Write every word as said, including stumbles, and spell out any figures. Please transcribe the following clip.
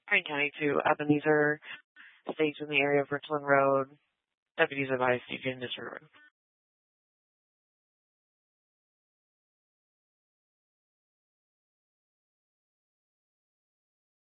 Pine County to Ebenezer, Estates in the area of Richland Road. Deputies advise you can disregard.